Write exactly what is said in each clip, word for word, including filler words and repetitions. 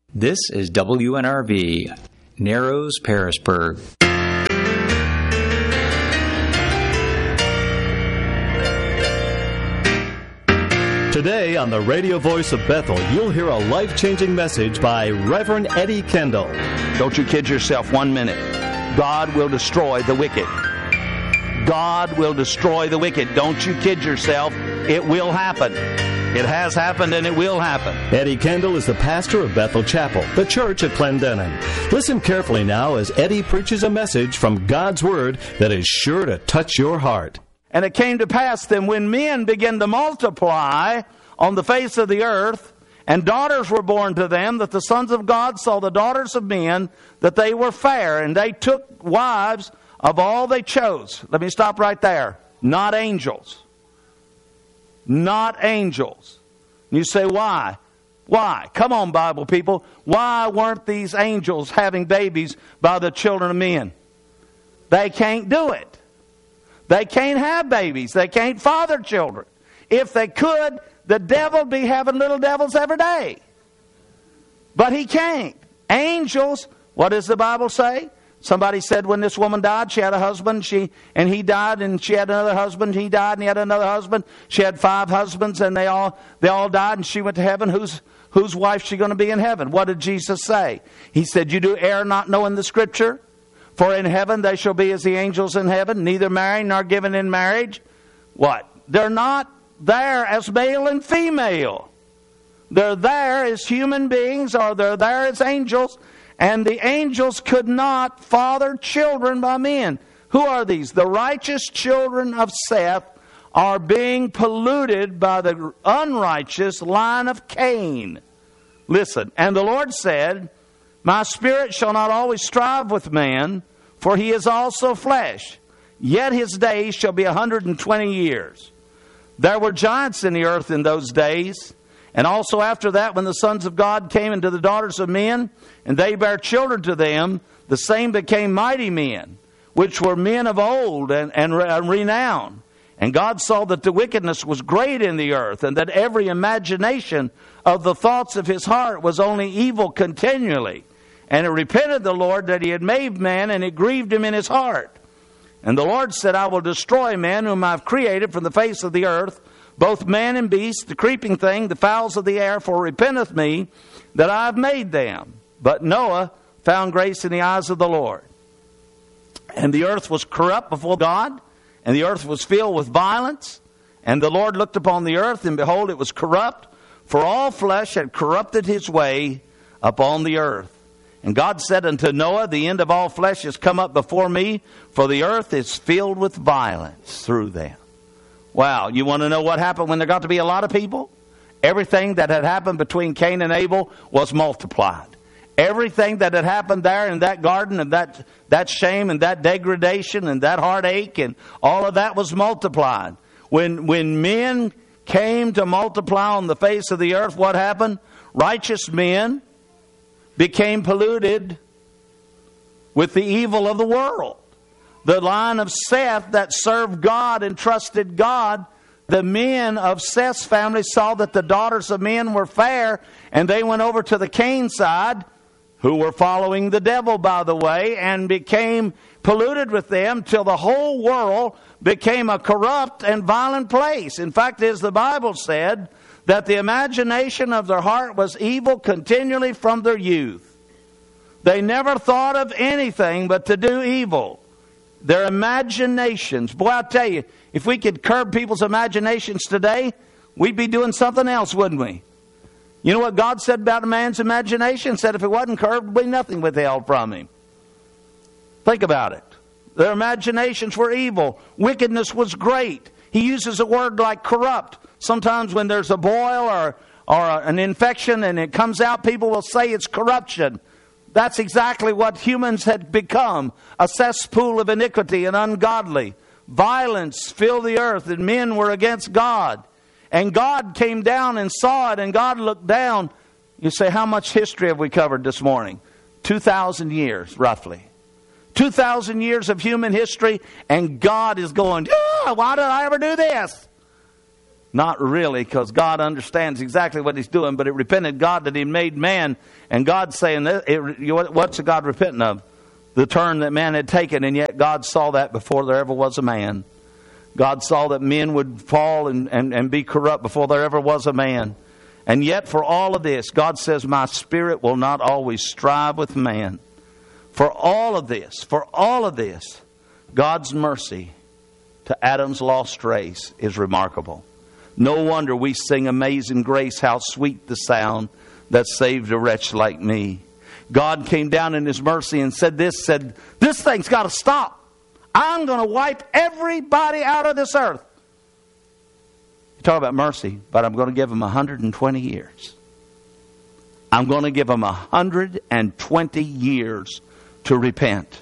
This is W N R V, Narrows, Pearisburg. Today on the radio voice of Bethel, you'll hear a life-changing message by Reverend Eddie Kendall. Don't you kid yourself one minute. God will destroy the wicked. God will destroy the wicked. Don't you kid yourself. It will happen. It has happened and it will happen. Eddie Kendall is the pastor of Bethel Chapel, the church at Clendenin. Listen carefully now as Eddie preaches a message from God's Word that is sure to touch your heart. And it came to pass then when men began to multiply on the face of the earth, and daughters were born to them, that the sons of God saw the daughters of men, that they were fair, and they took wives of all they chose. Let me stop right there. Not angels. Not angels. You say, why? Why? Come on, Bible people. Why weren't these angels having babies by the children of men? They can't do it. They can't have babies. They can't father children. If they could, the devil would be having little devils every day. But he can't. Angels, what does the Bible say? Somebody said when this woman died, she had a husband, she and he died, and she had another husband, he died, and he had another husband. She had five husbands, and they all they all died, and she went to heaven. Whose whose wife is she going to be in heaven? What did Jesus say? He said, you do err not knowing the Scripture? For in heaven they shall be as the angels in heaven, neither marrying nor given in marriage. What? They're not there as male and female. They're there as human beings, or they're there as angels. And the angels could not father children by men. Who are these? The righteous children of Seth are being polluted by the unrighteous line of Cain. Listen, and the Lord said, my spirit shall not always strive with man, for he is also flesh. Yet his days shall be a hundred and twenty years. There were giants in the earth in those days. And also after that, when the sons of God came into the daughters of men, and they bare children to them, the same became mighty men, which were men of old and, and, and renown. And God saw that the wickedness was great in the earth, and that every imagination of the thoughts of his heart was only evil continually. And it repented the Lord that he had made man, and it grieved him in his heart. And the Lord said, I will destroy man whom I have created from the face of the earth, both man and beast, the creeping thing, the fowls of the air, for repenteth me that I have made them. But Noah found grace in the eyes of the Lord. And the earth was corrupt before God, and the earth was filled with violence. And the Lord looked upon the earth, and behold, it was corrupt, for all flesh had corrupted his way upon the earth. And God said unto Noah, the end of all flesh is come up before me, for the earth is filled with violence through them. Wow, you want to know what happened when there got to be a lot of people? Everything that had happened between Cain and Abel was multiplied. Everything that had happened there in that garden, and that, that shame and that degradation and that heartache and all of that was multiplied. When, when men came to multiply on the face of the earth, what happened? Righteous men became polluted with the evil of the world. The line of Seth that served God and trusted God, the men of Seth's family saw that the daughters of men were fair, and they went over to the Cain side, who were following the devil, by the way, and became polluted with them till the whole world became a corrupt and violent place. In fact, as the Bible said, that the imagination of their heart was evil continually from their youth. They never thought of anything but to do evil. Their imaginations. Boy, I tell you, if we could curb people's imaginations today, we'd be doing something else, wouldn't we? You know what God said about a man's imagination? Said if it wasn't curbed, there'd be nothing withheld from him. Think about it. Their imaginations were evil. Wickedness was great. He uses a word like corrupt. Sometimes when there's a boil or, or an infection and it comes out, people will say it's corruption. That's exactly what humans had become, a cesspool of iniquity and ungodly. Violence filled the earth, and men were against God. And God came down and saw it, and God looked down. You say, how much history have we covered this morning? two thousand years, roughly. two thousand years of human history, and God is going, oh, why did I ever do this? Not really, because God understands exactly what he's doing, but it repented God that he made man. And God's saying, that it, what's God repenting of? The turn that man had taken, and yet God saw that before there ever was a man. God saw that men would fall and, and, and be corrupt before there ever was a man. And yet for all of this, God says, my spirit will not always strive with man. For all of this, for all of this, God's mercy to Adam's lost race is remarkable. No wonder we sing Amazing Grace, how sweet the sound that saved a wretch like me. God came down in his mercy and said this, said, this thing's got to stop. I'm going to wipe everybody out of this earth. You talk about mercy, but I'm going to give them one hundred twenty years. I'm going to give them one hundred twenty years to repent.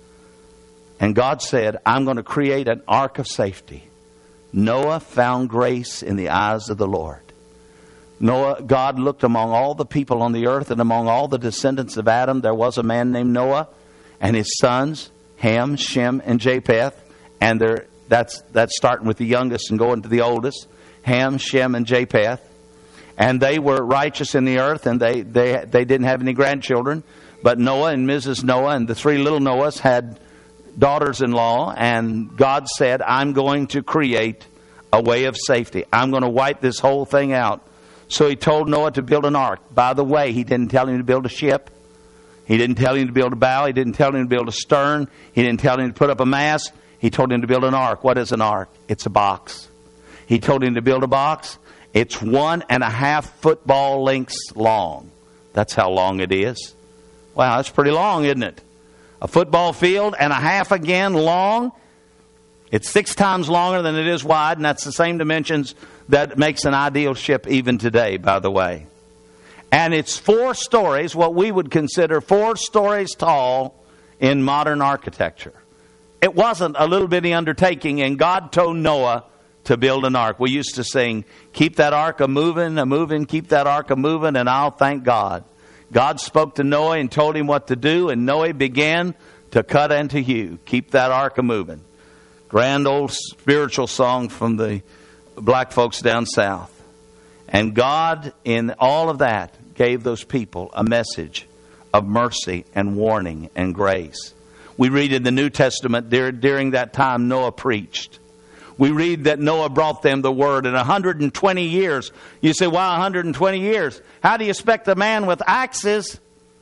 And God said, I'm going to create an ark of safety. Noah found grace in the eyes of the Lord. Noah, God looked among all the people on the earth, and among all the descendants of Adam, there was a man named Noah, and his sons, Ham, Shem, and Japheth. And they're, that's, that's starting with the youngest and going to the oldest. Ham, Shem, and Japheth. And they were righteous in the earth, and they, they, they didn't have any grandchildren. But Noah and Missus Noah and the three little Noahs had daughters-in-law, and God said, I'm going to create a way of safety. I'm going to wipe this whole thing out. So he told Noah to build an ark. By the way, he didn't tell him to build a ship. He didn't tell him to build a bow. He didn't tell him to build a stern. He didn't tell him to put up a mast. He told him to build an ark. What is an ark? It's a box. He told him to build a box. It's one and a half football lengths long. That's how long it is. Wow, that's pretty long, isn't it? A football field and a half again long. It's six times longer than it is wide, and that's the same dimensions that makes an ideal ship even today, by the way. And it's four stories, what we would consider four stories tall in modern architecture. It wasn't a little bitty undertaking, and God told Noah to build an ark. We used to sing, keep that ark a-moving, a-moving, keep that ark a-moving, and I'll thank God. God spoke to Noah and told him what to do, and Noah began to cut and to hew. Keep that ark a-moving. Grand old spiritual song from the black folks down south. And God, in all of that, gave those people a message of mercy and warning and grace. We read in the New Testament, during that time Noah preached. We read that Noah brought them the word in one hundred twenty years. You say, wow, one hundred twenty years. How do you expect a man with axes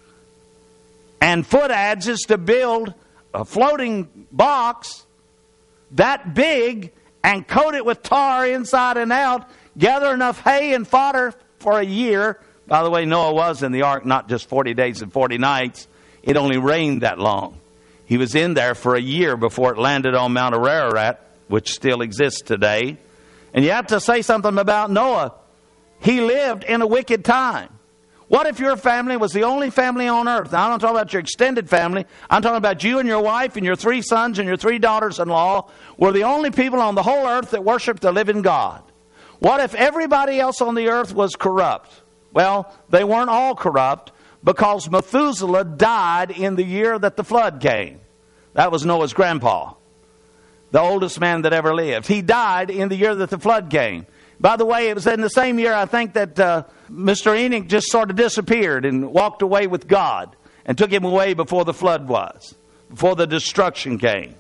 and foot adzes to build a floating box that big and coat it with tar inside and out, gather enough hay and fodder for a year? By the way, Noah was in the ark not just forty days and forty nights. It only rained that long. He was in there for a year before it landed on Mount Ararat, which still exists today. And you have to say something about Noah. He lived in a wicked time. What if your family was the only family on earth? Now, I'm not talking about your extended family. I'm talking about you and your wife and your three sons and your three daughters-in-law were the only people on the whole earth that worshiped the living God. What if everybody else on the earth was corrupt? Well, they weren't all corrupt, because Methuselah died in the year that the flood came. That was Noah's grandpa, the oldest man that ever lived. He died in the year that the flood came. By the way, it was in the same year, I think, that uh, Mister Enoch just sort of disappeared and walked away with God and took him away before the flood was, before the destruction came.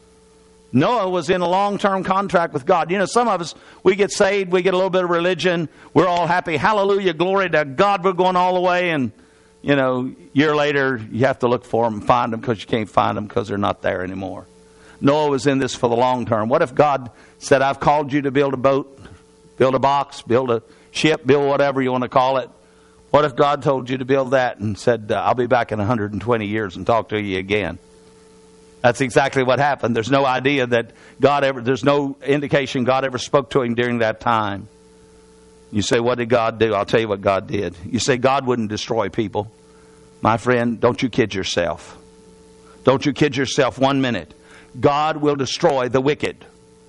Noah was in a long-term contract with God. You know, some of us, we get saved, we get a little bit of religion, we're all happy, hallelujah, glory to God, we're going all the way, and, you know, a year later, you have to look for them and find them because you can't find them because they're not there anymore. Noah was in this for the long term. What if God said, I've called you to build a boat, build a box, build a ship, build whatever you want to call it? What if God told you to build that and said, uh, I'll be back in one hundred twenty years and talk to you again? That's exactly what happened. There's no idea that God ever, there's no indication God ever spoke to him during that time. You say, what did God do? I'll tell you what God did. You say, God wouldn't destroy people. My friend, don't you kid yourself. Don't you kid yourself one minute. God will destroy the wicked.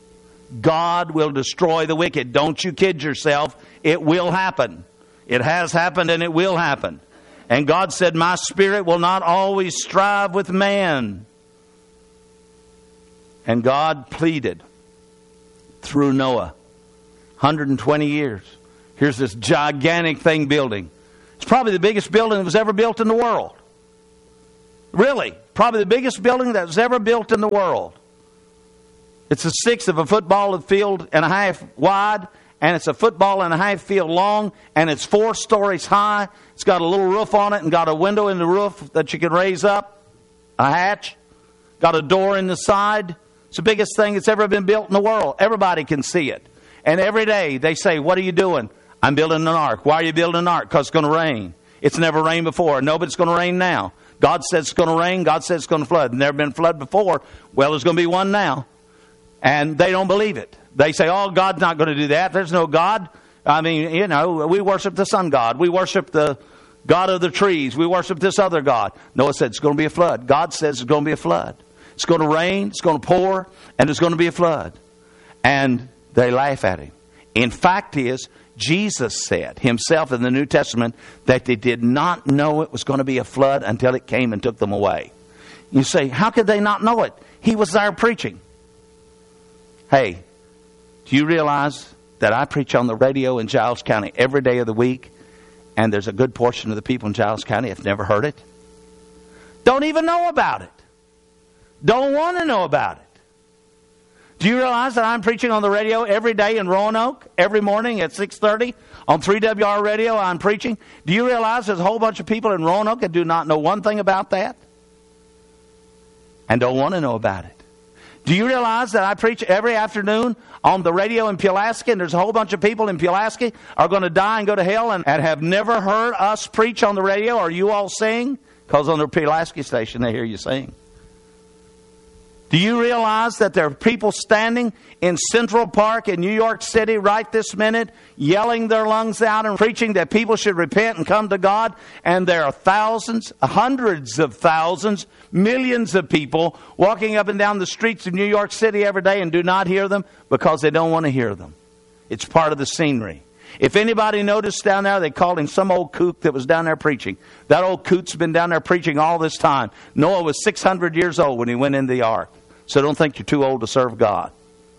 God will destroy the wicked. Don't you kid yourself. It will happen. It has happened and it will happen. And God said, my spirit will not always strive with man. And God pleaded through Noah, one hundred twenty years. Here's this gigantic thing building. It's probably the biggest building that was ever built in the world. Really, probably the biggest building that was ever built in the world. It's a sixth of a football field and a half wide, and it's a football and a half field long, and it's four stories high. It's got a little roof on it and got a window in the roof that you can raise up, a hatch. Got a door in the side. It's the biggest thing that's ever been built in the world. Everybody can see it. And every day they say, what are you doing? I'm building an ark. Why are you building an ark? Because it's going to rain. It's never rained before. No, but it's going to rain now. God says it's going to rain. God says it's going to flood. Never been flood before. Well, there's going to be one now. And they don't believe it. They say, oh, God's not going to do that. There's no God. I mean, you know, we worship the sun god. We worship the God of the trees. We worship this other God. Noah said it's going to be a flood. God says it's going to be a flood. It's going to rain, it's going to pour, and there's going to be a flood. And they laugh at him. In fact is, Jesus said himself in the New Testament that they did not know it was going to be a flood until it came and took them away. You say, how could they not know it? He was there preaching. Hey, do you realize that I preach on the radio in Giles County every day of the week, and there's a good portion of the people in Giles County have never heard it? Don't even know about it. Don't want to know about it. Do you realize that I'm preaching on the radio every day in Roanoke, every morning at six thirty on three W R radio? I'm preaching. Do you realize there's a whole bunch of people in Roanoke that do not know one thing about that and don't want to know about it? Do you realize that I preach every afternoon on the radio in Pulaski, and there's a whole bunch of people in Pulaski are going to die and go to hell and, and have never heard us preach on the radio or you all sing? Because on the Pulaski station they hear you sing. Do you realize that there are people standing in Central Park in New York City right this minute, yelling their lungs out and preaching that people should repent and come to God? And there are thousands, hundreds of thousands, millions of people walking up and down the streets of New York City every day and do not hear them because they don't want to hear them. It's part of the scenery. If anybody noticed down there, they called him some old kook that was down there preaching. That old kook's been down there preaching all this time. Noah was six hundred years old when he went in the ark. So don't think you're too old to serve God.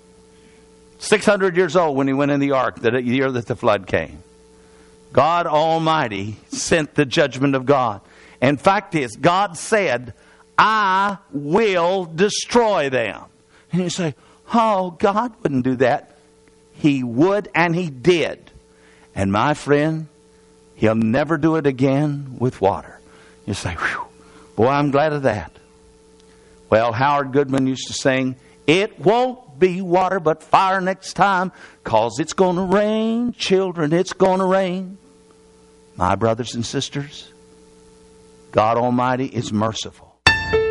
six hundred years old when he went in the ark, the year that the flood came. God Almighty sent the judgment of God. In fact is, God said, I will destroy them. And you say, oh, God wouldn't do that. He would, and he did. And my friend, he'll never do it again with water. You say, whew, boy, I'm glad of that. Well, Howard Goodman used to sing, it won't be water but fire next time, 'cause it's going to rain, children, it's going to rain. My brothers and sisters, God Almighty is merciful.